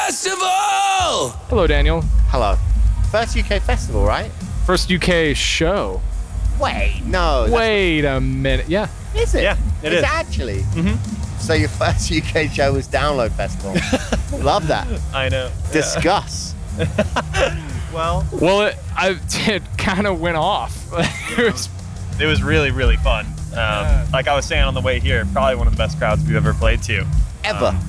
Festival! Hello, Daniel. Hello. First UK festival, right? First UK show. Wait, no. Wait a minute. Yeah. Is it? Yeah, it is. is. Actually? So your first UK show was Download Festival. Love that. I know. Discuss. Well, It kind of went off. it was really, really fun. Like I was saying on the way here, probably one of the best crowds we've ever played to. Ever.